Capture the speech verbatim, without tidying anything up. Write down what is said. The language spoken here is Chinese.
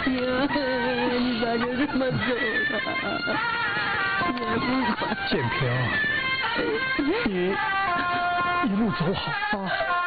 娘，你咋就这么走了？也不管。 建平，你一路走好啊！